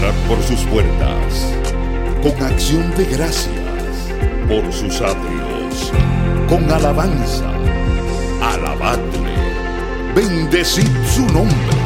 entrad por sus puertas con acción de gracias, por sus atrios con alabanza. Alabadle, bendecid su nombre.